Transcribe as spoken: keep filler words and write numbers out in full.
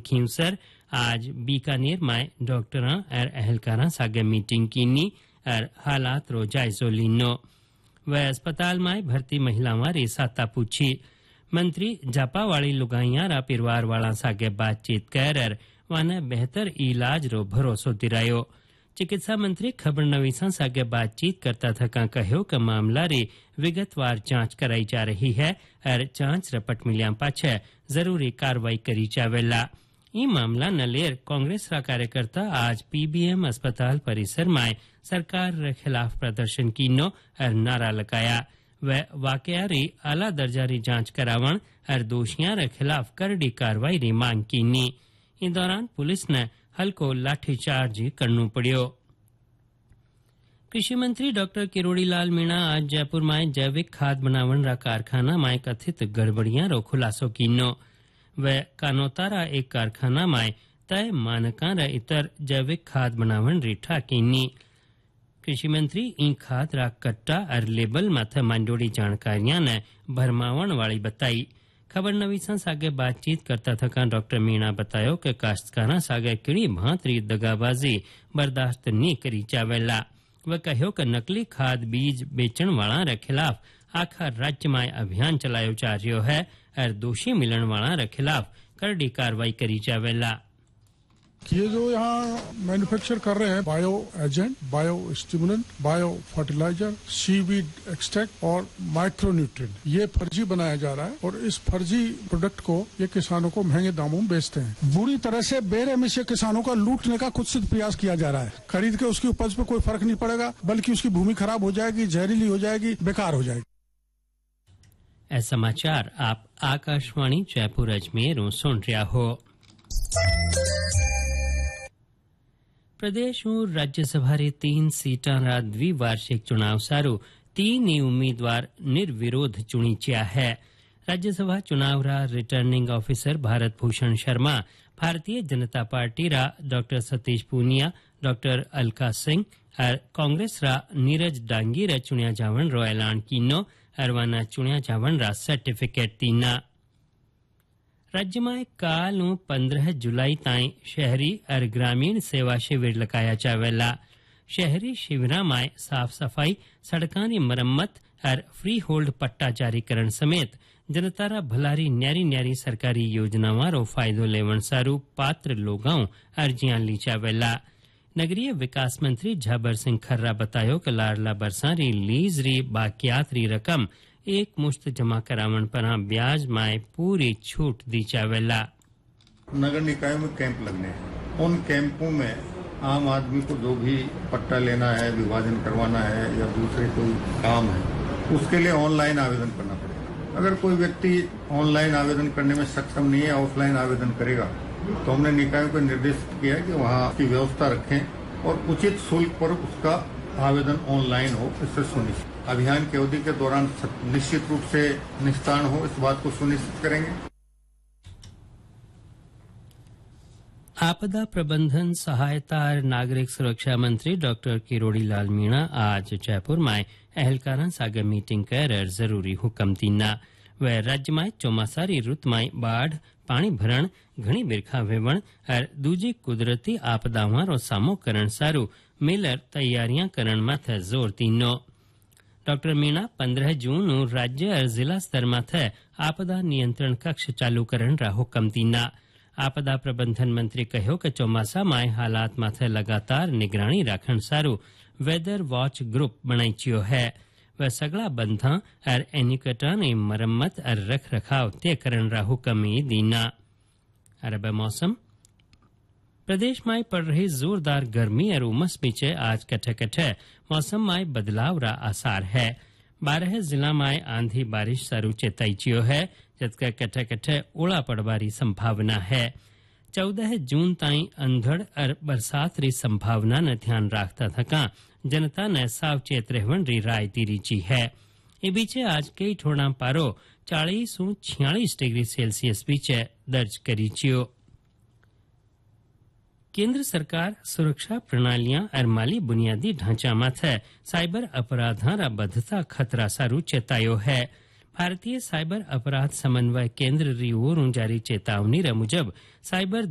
खींवसर आज बीकानेर में डॉक्टरां और एहलकारां सागे मीटिंग कीनी और हालात रो जायजो लीनो। वह अस्पताल में भर्ती महिलावां री साता पूछी। मंत्री जापा वाली लुगाइयां रा परिवार वाला सागे बातचीत कर वाने बेहतर इलाज रो भरोसो दिरायो। चिकित्सा मंत्री खबर नवीसा सागे बातचीत करता थका कहो कि मामला री विगतवार जांच कराई जा रही है और जांच रपट मिलिया पाछे जरूरी कार्रवाई करी जावेला। ई मामला न लेर कांग्रेस रा कार्यकर्ता आज पीबीएम अस्पताल परिसर में सरकार रे खिलाफ प्रदर्शन कीनो और नारा लगाया। वह वाकया री आला दर्जा री जांच करावण और दोषियां रे खिलाफ करड़ी कार्रवाई री मांग कीनी। इन दौरान पुलिस ने हल्को लाठीचार्ज करना पड़ियो। कृषि मंत्री डॉक्टर किरोड़ी लाल मीणा आज जयपुर में जैविक खाद बनावण रा कारखाना में कथित गड़बड़ियां रो खुलासो कीनो। वह कानोतारा एक कारखाना में तय मानकां रा इतर जैविक खाद बनावण री ठाकीनी। कृषि मंत्री ई खाद रा कट्टा और लेबल माथे मांडोड़ी जानकारियां ने भरमावण वाली बताई। खबर नवीसा सागे बातचीत करता थका डॉक्टर मीणा बतायो कि काश्तकारां सागे किड़ी भांतरी दगाबाजी बर्दाश्त नहीं करी जावेला। वह कहो कि नकली खाद बीज बेचण वाला रे खिलाफ आखा राज्य में अभियान चलायो जा रह्यो है और दोषी मिलण वाला रे खिलाफ करड़ी कार्रवाई करी जावेला। ये जो यहाँ मैन्युफैक्चर कर रहे हैं bio agent, bio stimulant, bio fertiliser, seaweed extract और माइक्रोन्यूट्रिएंट, ये फर्जी बनाया जा रहा है और इस फर्जी प्रोडक्ट को ये किसानों को महंगे दामों में बेचते हैं। बुरी तरह से बेरहमी से किसानों का लूटने का खुद सिद्ध प्रयास किया जा रहा है। खरीद के उसकी उपज पे कोई फर्क नहीं पड़ेगा, बल्कि उसकी भूमि खराब हो जाएगी, जहरीली हो जाएगी, बेकार हो जाएगी। ऐसा समाचार आप आकाशवाणी जयपुर अजमेर सुन रहा हो। प्रदेश और राज्यसभा रे तीन सीटां रा द्विवार्षिक चुनाव सारू तीन ही उम्मीदवार निर्विरोध चुनी च्या है। राज्यसभा चुनाव रा returning officer Bharat Bhushan Sharma, Bharatiya Janata party रा डॉक्टर सतीश पूनिया, डॉक्टर अलका सिंह और कांग्रेस रा नीरज डांगी रा चुनिया जावन रो ऐलान कीनो और वाना चुनिया जावन रा सर्टिफिकेट तीना। राज्य में काल पंद्रह जुलाई ताई शहरी और ग्रामीण सेवा शिविर लगाया जावेला। शहरी शिविरा में साफ सफाई, सड़कां री मरम्मत और फ्री होल्ड पट्टा जारीकरण समेत जनता रा भलारी न्यारी न्यारी सरकारी योजनावां रो फायदो लेवण सारू पात्र लोगां अर्जियां ली जावेला। नगरीय विकास मंत्री झाबर सिंह खर्रा बतायो कि लाडला बरसा री लीज री बाकियात री रकम एक मुश्त जमा करावन पर ब्याज में पूरी छूट दी जावेला। नगर निकाय में कैंप लगने हैं, उन कैंपों में आम आदमी को जो भी पट्टा लेना है, विभाजन करवाना है या दूसरे कोई काम है, उसके लिए ऑनलाइन आवेदन करना पड़ेगा। अगर कोई व्यक्ति ऑनलाइन आवेदन करने में सक्षम नहीं है, ऑफलाइन आवेदन करेगा, तो हमने निकायों को निर्देशित किया है कि वहाँ की व्यवस्था रखें और उचित शुल्क पर उसका आवेदन ऑनलाइन हो, इससे सुनिश्चित अभियान की अवधि के दौरान निश्चित रूप से निस्तारण हो, इस बात को सुनिश्चित करेंगे। आपदा प्रबंधन, सहायता और नागरिक सुरक्षा मंत्री डॉक्टर किरोड़ी लाल मीणा आज जयपुर में एहलकारां सागे मीटिंग कर जरूरी हुक्म दीना। वह राज्य में चौमासारी रुत में बाढ़, पानी भरण, घणी बिरखा वेवण और दूजी कुदरती आपदावां रो सामो करण सारू मिलर तैयारियां करण माथे जोर दीनो। डॉक्टर मीणा पंद्रह जून राज्य और जिला स्तर माथे आपदा नियंत्रण कक्ष चालू करण रा हुक्म दीना। आपदा प्रबंधन मंत्री कहो कि चौमासा में हालात माथे लगातार निगरानी राखण सारू वेदर वॉच ग्रुप बनाईच्यो है। वह सगला बंधा और एनिकटा ने मरम्मत और रख रखाव तय करण रा हुक्म दीना। अरब मौसम प्रदेश में पड़ रही जोरदार गर्मी और उमस बीचे आज कटे कटे मौसम में बदलाव रा आसार है। बारह जिला में आंधी बारिश सारू चेताईचियो है, जबकि कटे कटे ओला पड़वारी संभावना है। चौदह जून ताई अंधड़ और बरसात री संभावना न ध्यान राखता थका जनता ने सावचेत रहवन री राय दीरीची है। ए बीचे आज कई ठोड़ा पारो चालीस छियालीस डिग्री सेल्सियस बीचे दर्ज करीचियो। केंद्र सरकार सुरक्षा प्रणालियां और माली बुनियादी ढांचा माथे साइबर अपराधां रा बढ़ता खतरा सारू चेतायो है। भारतीय साइबर अपराध समन्वय केंद्र री ओर जारी चेतावनी रा मुजब साइबर